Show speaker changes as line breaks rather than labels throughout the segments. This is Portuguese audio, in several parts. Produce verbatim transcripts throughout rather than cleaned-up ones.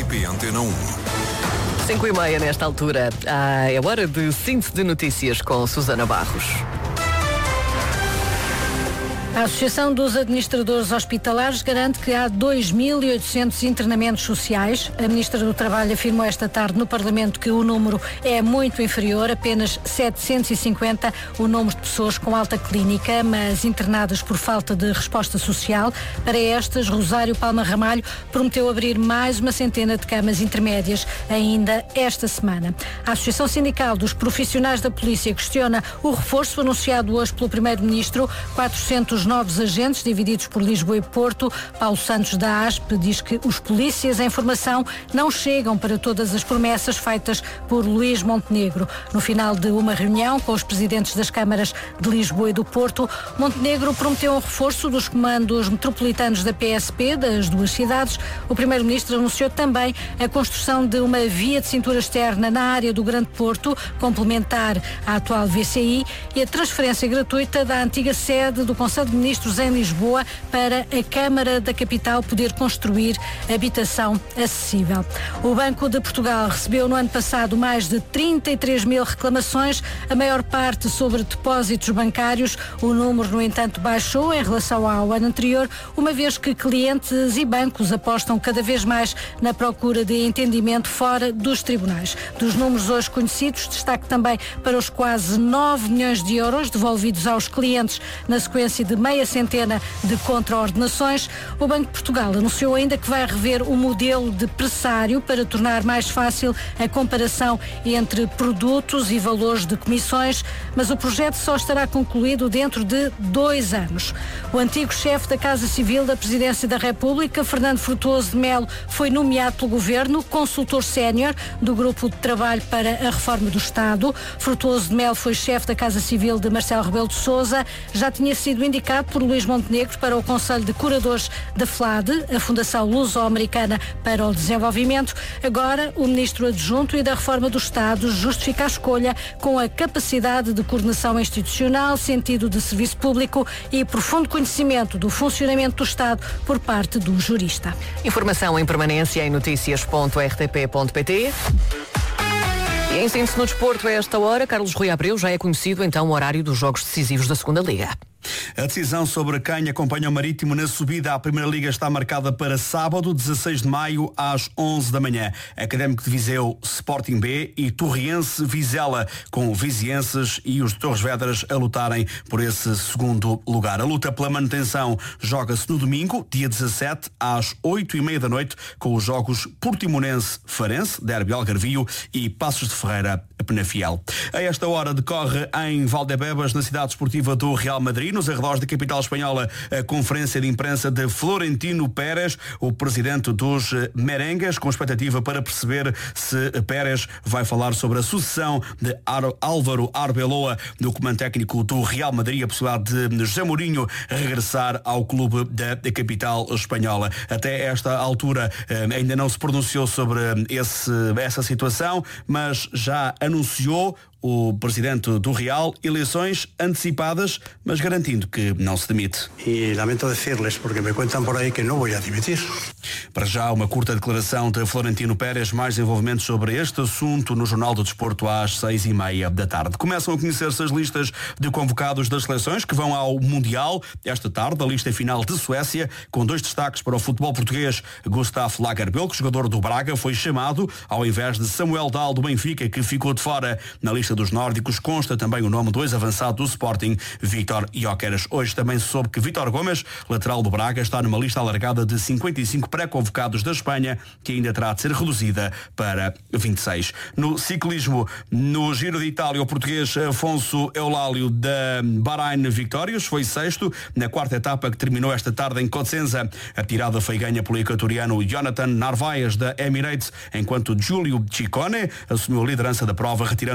P Antena um.
cinco e meia nesta altura. Ah, é hora de síntese de notícias com Susana Barros.
A Associação dos Administradores Hospitalares garante que há dois mil e oitocentos internamentos sociais. A Ministra do Trabalho afirmou esta tarde no Parlamento que o número é muito inferior, apenas setecentos e cinquenta o número de pessoas com alta clínica, mas internadas por falta de resposta social. Para estas, Rosário Palma Ramalho prometeu abrir mais uma centena de camas intermédias ainda esta semana. A Associação Sindical dos Profissionais da Polícia questiona o reforço anunciado hoje pelo Primeiro-Ministro, quatrocentos novos agentes divididos por Lisboa e Porto. Paulo Santos da A S P diz que os polícias em formação não chegam para todas as promessas feitas por Luís Montenegro. No final de uma reunião com os presidentes das câmaras de Lisboa e do Porto, Montenegro prometeu um reforço dos comandos metropolitanos da P S P das duas cidades. O Primeiro-Ministro anunciou também a construção de uma via de cintura externa na área do Grande Porto, complementar à atual V C I, e a transferência gratuita da antiga sede do Conselho de Ministros em Lisboa para a Câmara da Capital poder construir habitação acessível. O Banco de Portugal recebeu no ano passado mais de trinta e três mil reclamações, a maior parte sobre depósitos bancários. O número, no entanto, baixou em relação ao ano anterior, uma vez que clientes e bancos apostam cada vez mais na procura de entendimento fora dos tribunais. Dos números hoje conhecidos, destaque também para os quase nove milhões de euros devolvidos aos clientes na sequência de meia centena de contraordenações. O Banco de Portugal anunciou ainda que vai rever o modelo de pressário para tornar mais fácil a comparação entre produtos e valores de comissões, mas o projeto só estará concluído dentro de dois anos. O antigo chefe da Casa Civil da Presidência da República, Fernando Frutuoso de Melo, foi nomeado pelo Governo consultor sénior do Grupo de Trabalho para a Reforma do Estado. Frutuoso de Melo foi chefe da Casa Civil de Marcelo Rebelo de Sousa, já tinha sido indicado por Luís Montenegro para o Conselho de Curadores da FLADE, a Fundação Luso-Americana para o Desenvolvimento. Agora, o Ministro Adjunto e da Reforma do Estado justifica a escolha com a capacidade de coordenação institucional, sentido de serviço público e profundo conhecimento do funcionamento do Estado por parte do jurista.
Informação em permanência em notícias ponto r t p ponto p t. E em síntese no desporto, a esta hora, Carlos Rui Abreu já é conhecido então o horário dos jogos decisivos da segunda Liga.
A decisão sobre quem acompanha o Marítimo na subida à Primeira Liga está marcada para sábado, dezasseis de maio, às onze da manhã. Académico de Viseu, Sporting B e Torriense Vizela, com vizienses e os Torres Vedras a lutarem por esse segundo lugar. A luta pela manutenção joga-se no domingo, dia dezassete, às oito e meia da noite, com os jogos Portimonense-Farense, Derby Algarvio e Passos de Ferreira, Penafiel. A esta hora decorre em Valdebebas, na cidade esportiva do Real Madrid, nos arredores da capital espanhola, a conferência de imprensa de Florentino Pérez, o presidente dos merengues, com expectativa para perceber se Pérez vai falar sobre a sucessão de Álvaro Arbeloa no comando técnico do Real Madrid, a possibilidade de José Mourinho regressar ao clube da capital espanhola. Até esta altura ainda não se pronunciou sobre esse, essa situação, mas já anunciou o presidente do Real eleições antecipadas, mas garantindo que não se demite.
E lamento dizer-lhes, porque me contam por aí que não vou a demitir.
Para já, uma curta declaração de Florentino Pérez, mais desenvolvimentos sobre este assunto no Jornal do Desporto às seis e meia da tarde. Começam a conhecer-se as listas de convocados das seleções que vão ao Mundial esta tarde, a lista final de Suécia, com dois destaques para o futebol português. Gustav Lagerbielke, jogador do Braga, foi chamado, ao invés de Samuel Dahl do Benfica, que ficou de fora. Na lista dos nórdicos consta também o nome do ex-avançado do Sporting, Vítor Gyökeres. Hoje também se soube que Vítor Gomes, lateral do Braga, está numa lista alargada de cinquenta e cinco pré-convocados da Espanha, que ainda terá de ser reduzida para vinte e seis. No ciclismo, no Giro de Itália, o português Afonso Eulálio da Bahrein Victorious foi sexto na quarta etapa que terminou esta tarde em Cosenza. A tirada foi ganha pelo equatoriano Jonathan Narvaez da Emirates, enquanto Giulio Ciccone assumiu a liderança da prova, retirando a camisola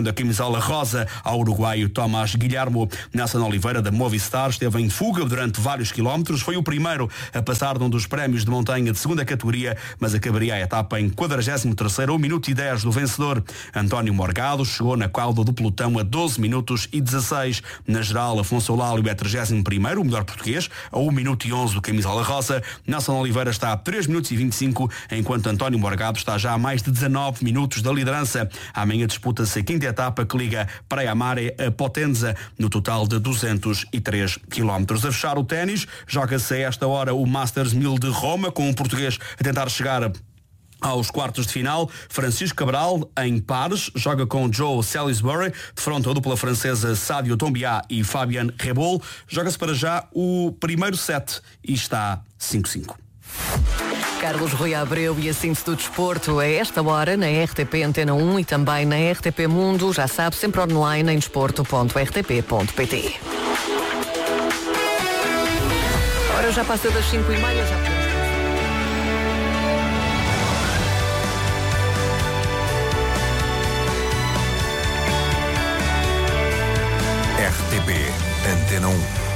camisola rosa ao uruguaio Tomás Guilhermo. Nelson Oliveira, da Movistar, esteve em fuga durante vários quilómetros. Foi o primeiro a passar num dos prémios de montanha de segunda categoria, mas acabaria a etapa em quadragésimo terceiro, a um minuto e dez do vencedor. António Morgado chegou na cauda do pelotão a doze minutos e dezasseis. Na geral, Afonso Aurélio é trigésimo primeiro, o melhor português, a um minuto e onze do camisola rosa. Nelson Oliveira está a três minutos e vinte e cinco, enquanto António Morgado está já a mais de dezanove minutos da liderança. Amanhã disputa-se a quinta etapa que liga Praia Mare a Potenza, no total de duzentos e três quilómetros. A fechar o ténis, joga-se a esta hora o Masters mil de Roma, com um português a tentar chegar aos quartos de final. Francisco Cabral, em pares, joga com Joe Salisbury, defronta a dupla francesa Sadio Tombiá e Fabian Rebol. Joga-se para já o primeiro set e está cinco a cinco.
Carlos Rui Abreu e a síntese do desporto a esta hora na R T P Antena um e também na R T P Mundo, já sabe, sempre online em desporto ponto r t p ponto p t. Ora, já passa das cinco e meia, já podemos.
R T P Antena um.